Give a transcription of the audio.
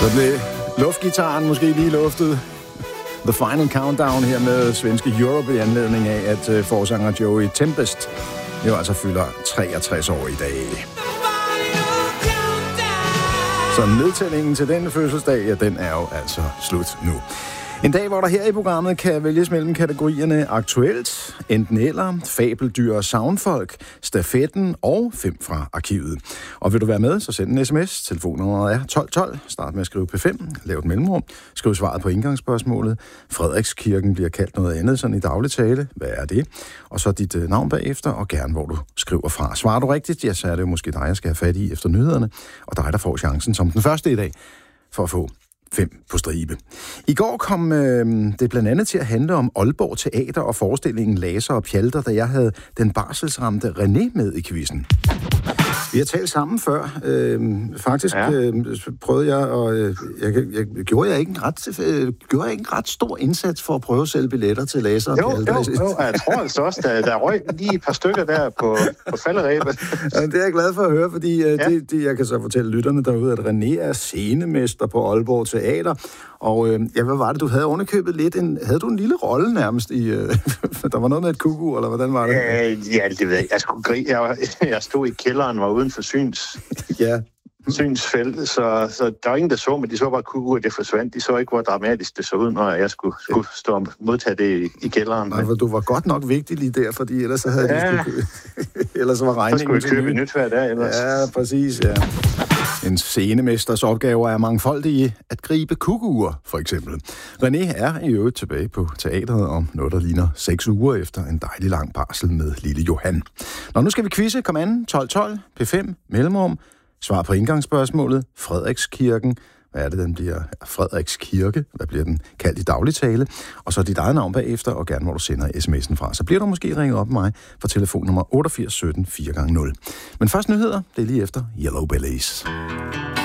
Så blev luftgitaren måske lige luftet. The Final Countdown her med svenske Europe i anledning af, at forsanger Joey Tempest jo altså fylder 63 år i dag. Så nedtællingen til den fødselsdag, ja, den er jo altså slut nu. En dag, hvor der her i programmet kan vælges mellem kategorierne aktuelt, enten eller, fabeldyr og soundfolk, stafetten og 5 fra arkivet. Og vil du være med, så send en sms. Telefonnummeret er 1212. Start med at skrive P5, lav et mellemrum, skriv svaret på indgangsspørgsmålet. Frederikskirken bliver kaldt noget andet, sådan i daglig tale. Hvad er det? Og så dit navn bagefter, og gerne hvor du skriver fra. Svarer du rigtigt, ja, så er det jo måske dig, jeg skal have fat i efter nyhederne, og dig, der får chancen som den første i dag for at få 5 på stribe. I går kom det blandt andet til at handle om Aalborg Teater og forestillingen Laser og Pjalter, da jeg havde den barselsramte René med i quizzen. Vi har talt sammen før. Faktisk prøvede jeg, og gjorde jeg ikke en ret stor indsats for at prøve at sælge billetter til Laser og Pjalter? Jo, jeg tror altså også, der røg lige et par stykker der på falderæbet. Ja, det er jeg glad for at høre, fordi jeg kan så fortælle lytterne derude, at René er scenemester på Aalborg Teater. Og hvad var det, du havde underkøbet lidt? Havde du en lille rolle nærmest i... der var noget med et kuku, eller hvordan var det? Ja, det ved jeg. Jeg stod i kælderen, var uden for synsfelt, så der var ingen, der så, men de så bare kuku, og det forsvandt. De så ikke, hvor dramatisk det så ud, når jeg skulle stå og modtage det i kælderen. Nej, for du var godt nok vigtig lige der, fordi ellers så havde de ellers så var regningen... Så skulle vi købe nyt hver dag ellers. Ja, præcis, ja. En scenemesters opgaver er mangfoldige. At gribe kukuer, for eksempel. René er i øvrigt tilbage på teateret om noget, der ligner 6 uger efter en dejlig lang barsel med lille Johan. Nå, nu skal vi quizze. Kom an. 1212, P5, mellemrum. Svar på indgangsspørgsmålet. Frederikskirken. Hvad er det, den bliver? Frederikskirke. Hvad bliver den kaldt i daglig tale? Og så dit eget navn bagefter, og gerne hvor du sender sms'en fra. Så bliver du måske ringet op med mig for telefonnummer 88 17 4x0. Men først nyheder. Det er lige efter Yellow Bellies.